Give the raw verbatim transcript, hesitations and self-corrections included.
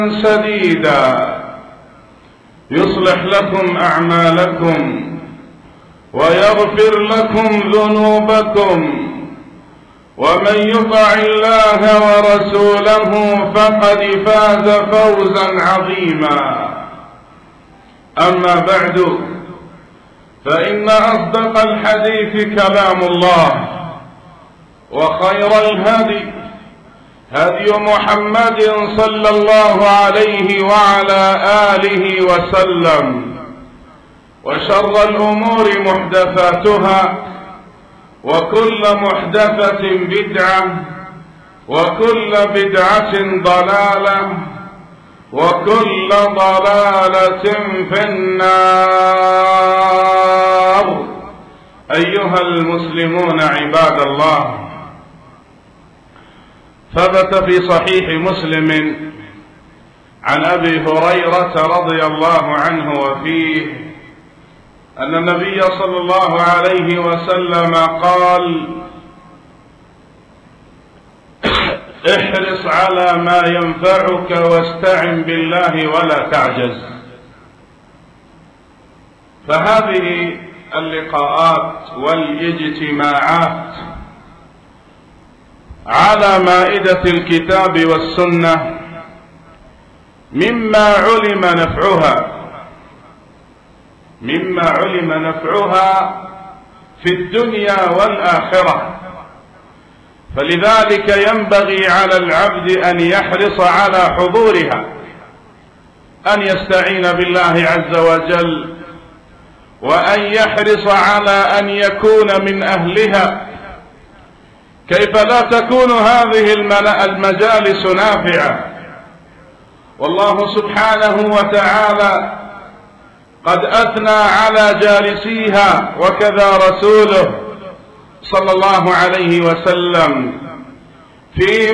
سديدا يصلح لكم أعمالكم ويغفر لكم ذنوبكم ومن يطع الله ورسوله فقد فاز فوزا عظيما. أما بعد، فإن أصدق الحديث كلام الله، وخير الهدي هدي محمد صلى الله عليه وعلى آله وسلم، وشر الأمور محدثاتها، وكل محدثة بدعة، وكل بدعة ضلالة، وكل ضلالة في النار. أيها المسلمون عباد الله، ثبت في صحيح مسلم عن أبي هريرة رضي الله عنه وفيه أن النبي صلى الله عليه وسلم قال: احرص على ما ينفعك واستعن بالله ولا تعجز. فهذه اللقاءات والاجتماعات على مائدة الكتاب والسنة مما علم نفعها مما علم نفعها في الدنيا والآخرة، فلذلك ينبغي على العبد أن يحرص على حضورها، أن يستعين بالله عز وجل، وأن يحرص على أن يكون من أهلها. كيف لا تكون هذه المجالس نافعة؟ والله سبحانه وتعالى قد أثنى على جالسيها، وكذا رسوله صلى الله عليه وسلم في